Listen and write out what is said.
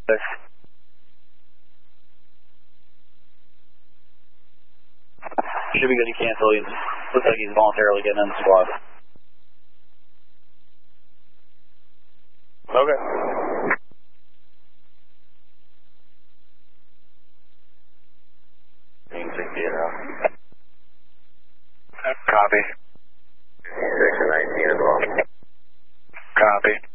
Should be good to cancel. Looks like he's voluntarily getting in the squad. Okay. Copy. Section 19 as well. Copy.